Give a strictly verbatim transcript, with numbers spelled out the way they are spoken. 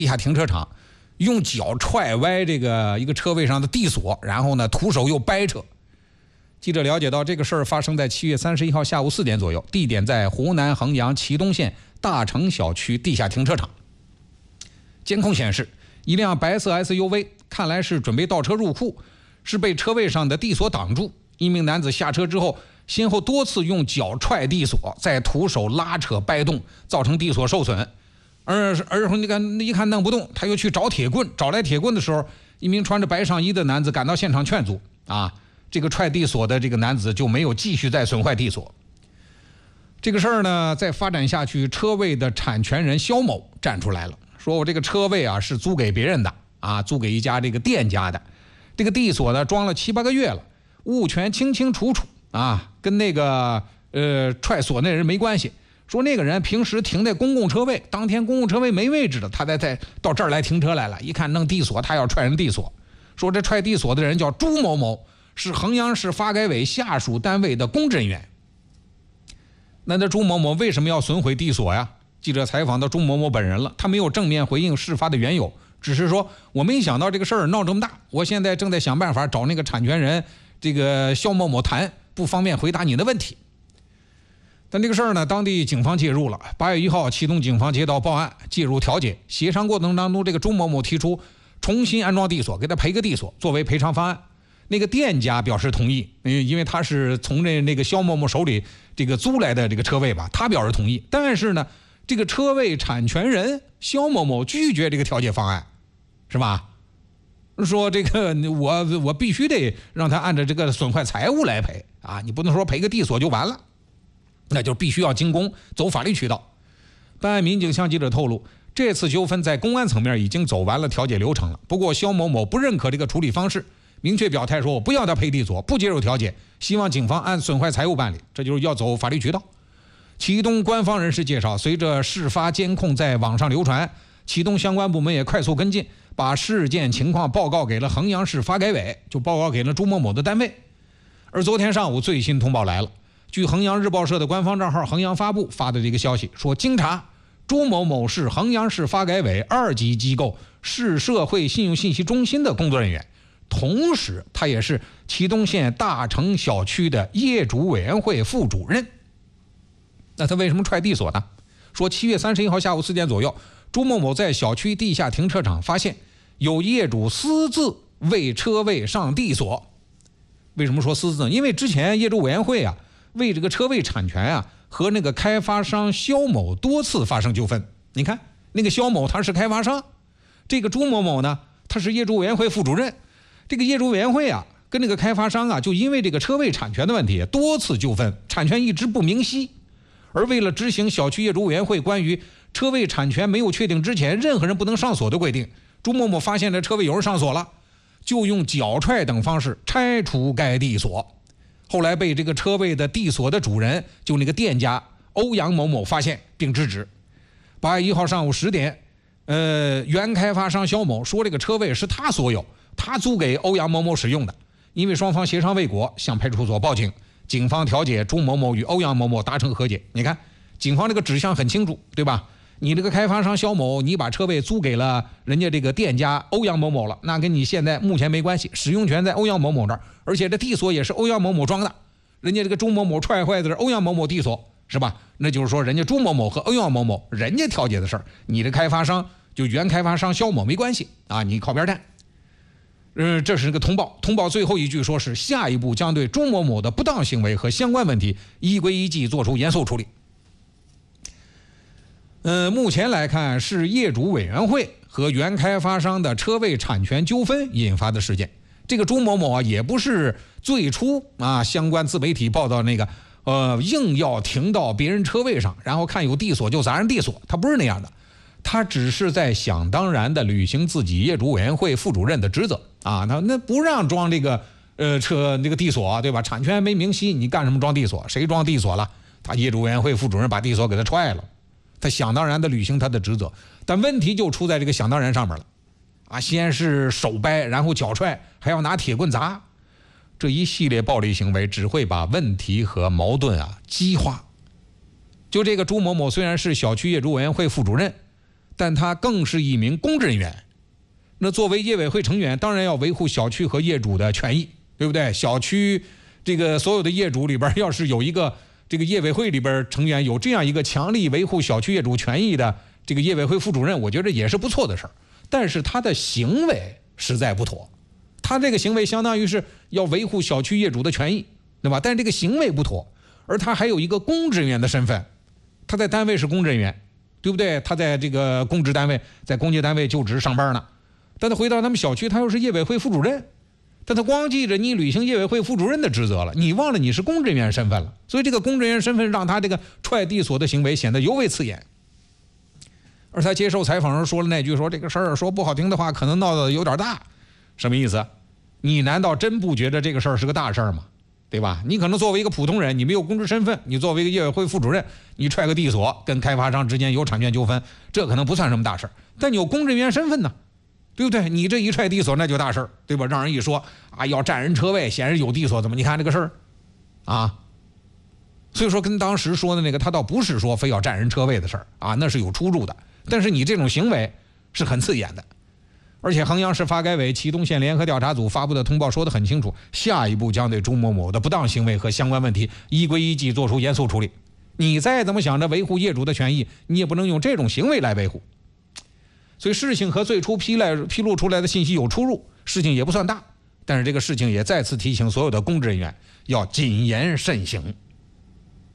地下停车场，用脚踹歪这个一个车位上的地锁，然后呢徒手又掰扯。记者了解到，这个事儿发生在七月三十一号下午四点左右，地点在湖南衡阳祁东县大成小区地下停车场。监控显示，一辆白色 S U V 看来是准备倒车入库，是被车位上的地锁挡住。一名男子下车之后，先后多次用脚踹地锁，再徒手拉扯掰动，造成地锁受损。而而后你看一看弄不动，他又去找铁棍，找来铁棍的时候，一名穿着白上衣的男子赶到现场劝阻啊。这个踹地锁的这个男子就没有继续再损坏地锁。这个事儿呢，再发展下去，车位的产权人肖某站出来了，说我这个车位啊是租给别人的啊，租给一家这个店家的，这个地锁呢装了七八个月了，物权清清楚楚啊，跟那个呃踹锁那人没关系。说那个人平时停在公共车位，当天公共车位没位置了，他再再到这儿来停车来了，一看弄地锁，他要踹人地锁。说这踹地锁的人叫朱某某，是衡阳市发改委下属单位的公职人员。那这朱某某为什么要损毁地锁呀？记者采访到朱某某本人了，他没有正面回应事发的缘由，只是说我没想到这个事儿闹这么大，我现在正在想办法找那个产权人这个肖某某谈，不方便回答你的问题。但这个事儿呢，当地警方介入了。八月一号，祁东警方接到报案，介入调解。协商过程当中，这个朱某某提出重新安装地锁，给他赔个地锁作为赔偿方案。那个店家表示同意，因为他是从这那个肖某某手里这个租来的这个车位吧，他表示同意。但是呢，这个车位产权人肖某某拒绝这个调解方案，是吧？说这个我我必须得让他按照这个损坏财物来赔啊，你不能说赔个地锁就完了。那就必须要经公走法律渠道。办案民警向记者透露，这次纠纷在公安层面已经走完了调解流程了。不过肖某某不认可这个处理方式，明确表态说我不要他赔地锁，不接受调解，希望警方按损坏财物办理，这就是要走法律渠道。祁东官方人士介绍，随着事发监控在网上流传，祁东相关部门也快速跟进，把事件情况报告给了衡阳市发改委，就报告给了朱某某的单位。而昨天上午最新通报来了，据衡阳日报社的官方账号衡阳发布发的这个消息说，经查，朱某某是衡阳市发改委二级机构市社会信用信息中心的工作人员，同时他也是祁东县大成小区的业主委员会副主任。那他为什么踹地锁呢？说七月三十一号下午四点左右，朱某某在小区地下停车场发现有业主私自为车位上地锁。为什么说私自呢？因为之前业主委员会啊为这个车位产权啊和那个开发商肖某多次发生纠纷。你看那个肖某他是开发商，这个朱某某呢他是业主委员会副主任。这个业主委员会啊跟那个开发商啊就因为这个车位产权的问题多次纠纷，产权一直不明晰。而为了执行小区业主委员会关于车位产权没有确定之前任何人不能上锁的规定，朱某某发现这车位有人上锁了，就用脚踹等方式拆除该地锁。后来被这个车位的地锁的主人，就那个店家欧阳某某发现并制止。八月一号上午十点，呃，原开发商肖某说这个车位是他所有，他租给欧阳某某使用的。因为双方协商未果，向派出所报警，警方调解，朱某某与欧阳某某达成和解。你看，警方这个指向很清楚，对吧？你这个开发商肖某，你把车位租给了人家这个店家欧阳某某了，那跟你现在目前没关系，使用权在欧阳某某这儿，而且这地锁也是欧阳某某装的，人家这个朱某某踹坏的是欧阳某某地锁，是吧？那就是说人家朱某某和欧阳某某人家调解的事儿，你的开发商就原开发商肖某没关系啊，你靠边站。呃，这是个通报，通报最后一句说是下一步将对朱某某的不当行为和相关问题依规依纪做出严肃处理。呃，目前来看是业主委员会和原开发商的车位产权纠纷引发的事件。这个朱某某啊，也不是最初啊相关自媒体报道那个呃硬要停到别人车位上，然后看有地锁就砸人地锁，他不是那样的，他只是在想当然的履行自己业主委员会副主任的职责啊，那那不让装这个呃车那个地锁，对吧？产权没明晰，你干什么装地锁？谁装地锁了？他业主委员会副主任把地锁给他踹了。他想当然的履行他的职责，但问题就出在这个想当然上面了啊！先是手掰，然后脚踹，还要拿铁棍砸，这一系列暴力行为只会把问题和矛盾啊激化。就这个朱某某虽然是小区业主委员会副主任， 但他更是一名公职人员。那作为业委会成员，当然要维护小区和业主的权益，对不对？小区这个所有的业主里边，要是有一个这个业委会里边成员有这样一个强力维护小区业主权益的这个业委会副主任，我觉得也是不错的事儿。但是他的行为实在不妥，他这个行为相当于是要维护小区业主的权益，对吧？但是这个行为不妥，而他还有一个公职人员的身份，他在单位是公职人员，对不对？他在这个公职单位，在公家单位就职上班呢，但他回到他们小区，他又是业委会副主任，但他光记着你履行业委会副主任的职责了，你忘了你是公职人员身份了，所以这个公职人员身份让他这个踹地锁的行为显得尤为刺眼。而他接受采访时说了那句说这个事儿说不好听的话可能闹得有点大，什么意思？你难道真不觉得这个事儿是个大事儿吗？对吧？你可能作为一个普通人，你没有公职身份，你作为一个业委会副主任，你踹个地锁跟开发商之间有产权纠纷，这可能不算什么大事儿，但你有公职人员身份呢，对不对？你这一踹地锁那就大事儿，对吧？让人一说啊要占人车位，显然有地锁，怎么你看这个事儿啊？所以说跟当时说的那个他倒不是说非要占人车位的事儿啊，那是有出入的，但是你这种行为是很刺眼的。而且衡阳市发改委祁东县联合调查组发布的通报说得很清楚，下一步将对朱某某的不当行为和相关问题依规依纪做出严肃处理。你再怎么想着维护业主的权益，你也不能用这种行为来维护。所以事情和最初披来披露出来的信息有出入，事情也不算大，但是这个事情也再次提醒所有的公职人员要谨言慎行。